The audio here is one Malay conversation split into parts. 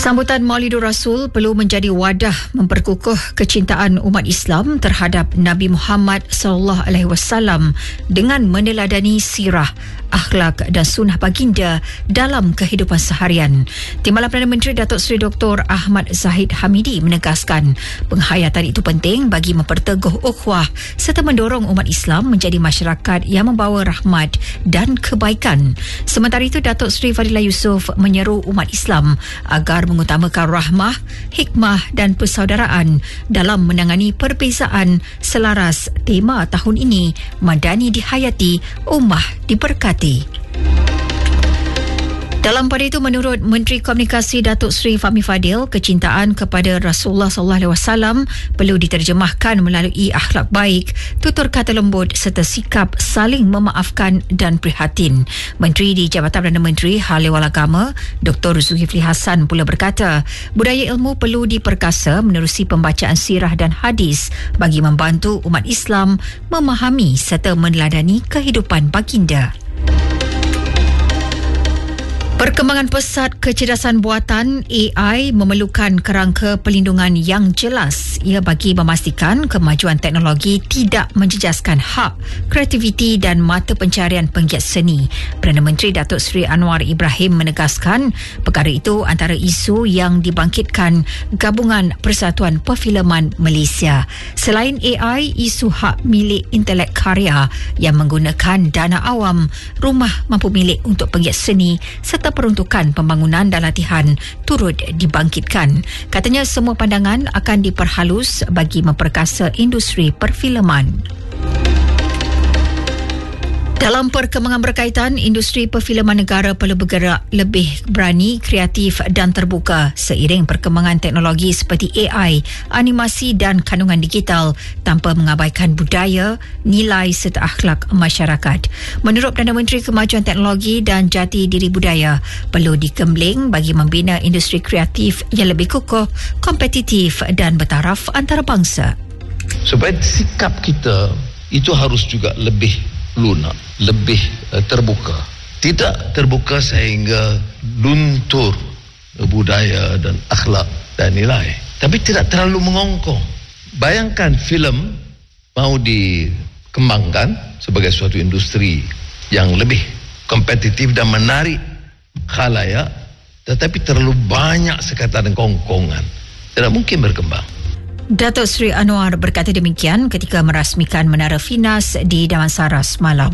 Sambutan Maulidur Rasul perlu menjadi wadah memperkukuh kecintaan umat Islam terhadap Nabi Muhammad SAW dengan meneladani sirah, akhlak dan sunnah baginda dalam kehidupan seharian. Timbalan Perdana Menteri Datuk Seri Dr. Ahmad Zahid Hamidi menegaskan penghayatan itu penting bagi memperteguh ukhuwah serta mendorong umat Islam menjadi masyarakat yang membawa rahmat dan kebaikan. Sementara itu, Datuk Seri Fadilah Yusof menyeru umat Islam agar mengutamakan rahmah, hikmah dan persaudaraan dalam menangani perbezaan selaras tema tahun ini, Madani dihayati, ummah diberkati. Dalam pada itu, menurut Menteri Komunikasi Datuk Seri Fahmi Fadil, kecintaan kepada Rasulullah SAW perlu diterjemahkan melalui akhlak baik, tutur kata lembut serta sikap saling memaafkan dan prihatin. Menteri di Jabatan Perdana Menteri Hal Ehwal Agama, Dr. Zulkifli Hassan pula berkata, budaya ilmu perlu diperkasa menerusi pembacaan sirah dan hadis bagi membantu umat Islam memahami serta meneladani kehidupan baginda. Perkembangan pesat kecerdasan buatan AI memerlukan kerangka perlindungan yang jelas. Ia bagi memastikan kemajuan teknologi tidak menjejaskan hak, kreativiti dan mata pencarian penggiat seni. Perdana Menteri Datuk Seri Anwar Ibrahim menegaskan perkara itu antara isu yang dibangkitkan Gabungan Persatuan Perfilman Malaysia. Selain AI, isu hak milik intelek karya yang menggunakan dana awam, rumah mampu milik untuk penggiat seni serta peruntukan pembangunan dan latihan turut dibangkitkan. Katanya semua pandangan akan diperhalus bagi memperkasa industri perfilman. Dalam perkembangan berkaitan, industri perfilman negara perlu bergerak lebih berani, kreatif dan terbuka seiring perkembangan teknologi seperti AI, animasi dan kandungan digital tanpa mengabaikan budaya, nilai serta akhlak masyarakat. Menurut Perdana Menteri, kemajuan teknologi dan jati diri budaya perlu dikembling bagi membina industri kreatif yang lebih kukuh, kompetitif dan bertaraf antarabangsa. Supaya sikap kita itu harus juga lebih lunak, lebih terbuka. Tidak terbuka sehingga luntur budaya dan akhlak dan nilai. Tapi tidak terlalu mengongkong. Bayangkan filem mau dikembangkan sebagai suatu industri yang lebih kompetitif dan menarik khalayak, tetapi terlalu banyak sekatan kongkongan. Tidak mungkin berkembang. Datuk Seri Anwar berkata demikian ketika merasmikan Menara Finas di Damansara semalam.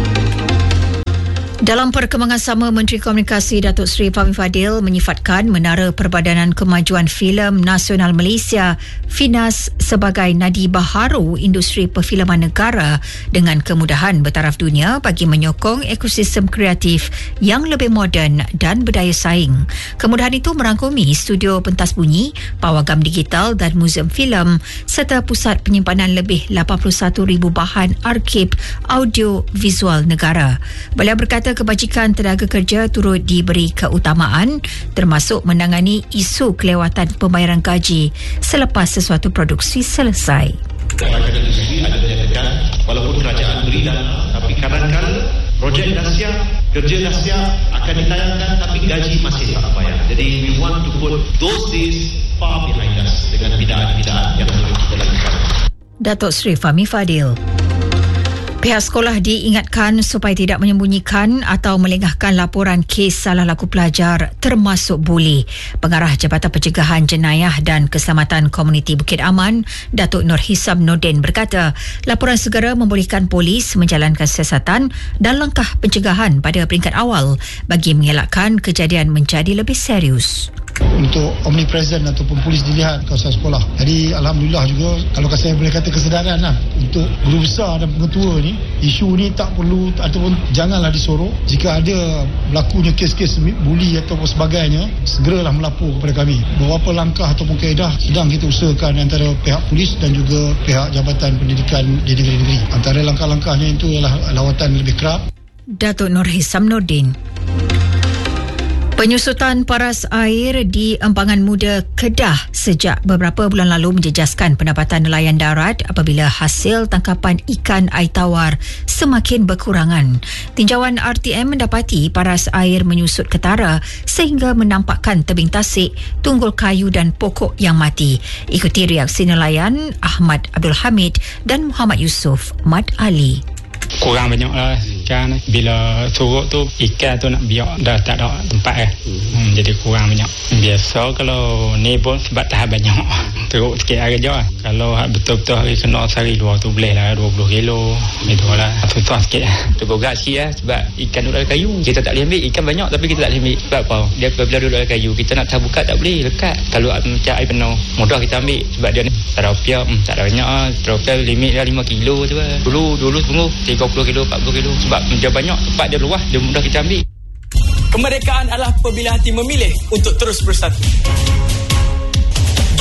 Dalam perkembangan sama, Menteri Komunikasi Datuk Seri Fahmi Fadil menyifatkan Menara Perbadanan Kemajuan Filem Nasional Malaysia Finas sebagai nadi baharu industri perfilman negara dengan kemudahan bertaraf dunia bagi menyokong ekosistem kreatif yang lebih moden dan berdaya saing. Kemudahan itu merangkumi studio pentas bunyi, pawagam digital dan muzium filem serta pusat penyimpanan lebih 81,000 bahan arsip audio visual negara. Beliau berkata kebajikan tenaga kerja turut diberi keutamaan termasuk menangani isu kelewatan pembayaran gaji selepas sesuatu produksi selesai. Kerajaan industri ada menyatakan walaupun kerajaan beri dana, tapi kadang-kadang projek dahsyat, kerja dahsyat akan ditayangkan tapi gaji masih tak bayar. Jadi we want to put those days far behind us dengan bidaan-bidaan yang perlu kita lakukan. Datuk Seri Fahmi Fadil. Pihak sekolah diingatkan supaya tidak menyembunyikan atau melengahkan laporan kes salah laku pelajar termasuk buli. Pengarah Jabatan Pencegahan Jenayah dan Keselamatan Komuniti Bukit Aman, Datuk Nur Hisam Nordin berkata, laporan segera membolehkan polis menjalankan siasatan dan langkah pencegahan pada peringkat awal bagi mengelakkan kejadian menjadi lebih serius. Untuk omnipresent ataupun polis dilihat kawasan sekolah. Jadi Alhamdulillah juga, kalau saya boleh kata kesedaran lah, untuk guru besar dan pengetua ni, isu ni tak perlu ataupun janganlah disorok. Jika ada berlakunya kes-kes buli ataupun sebagainya, segeralah melapor kepada kami. Beberapa langkah ataupun kaedah sedang kita usahakan antara pihak polis dan juga pihak Jabatan Pendidikan di negeri-negeri. Antara langkah-langkahnya itu ialah lawatan lebih kerap. Datuk Nur Hisam Nordin. Penyusutan paras air di Empangan Muda Kedah sejak beberapa bulan lalu menjejaskan pendapatan nelayan darat apabila hasil tangkapan ikan air tawar semakin berkurangan. Tinjauan RTM mendapati paras air menyusut ketara sehingga menampakkan tebing tasik, tunggul kayu dan pokok yang mati. Ikuti reaksi nelayan Ahmad Abdul Hamid dan Muhammad Yusof Mat Ali. Kurang banyak lah ikan. Bila surut tu ikan tu nak biak dah tak ada tempat jadi kurang banyak. Biasa kalau ni pun sebab tahan banyak teruk sikit hari je lah. Kalau betul-betul hari kena sehari dua tu boleh lah 20 kilo itulah susah sikit. Tergogak sikit lah sebab ikan duduk dalam kayu. Kita tak boleh ambil ikan banyak tapi kita tak boleh ambil. Sebab apa? Dia bila duduk dalam kayu kita nak buka tak boleh lekat. Kalau macam air penuh mudah kita ambil sebab dia ni teropia tak ada banyak lah. Teropia limit dah 5 kilo je lah. Dulu sungguh 30 kilo 40 kilo sebab dia banyak tempat dia luas dia mudah kita ambil. Kemerdekaan adalah apabila hati memilih untuk terus bersatu.